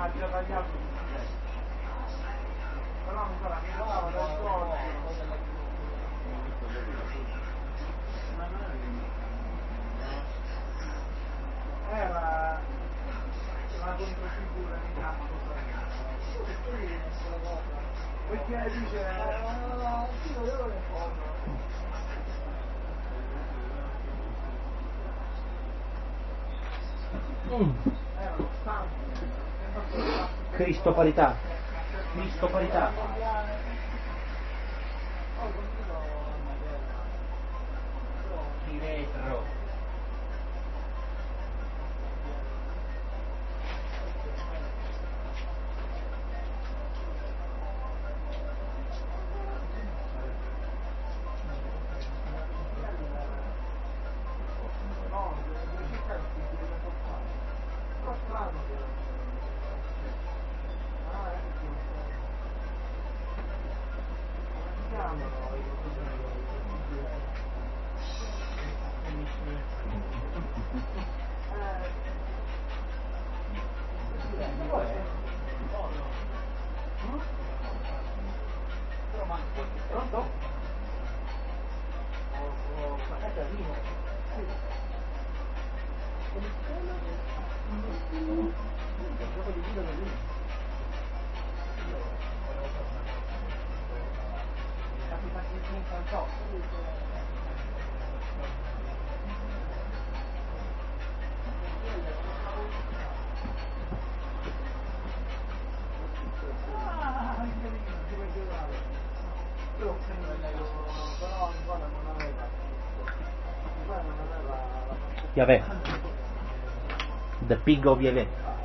già tagliato però mi sa la mirava del corpo era una controfigura di campo perché dice Cristo parità. Cristo parità. Di retro. Pronto? Yahweh, the pig of Yahweh.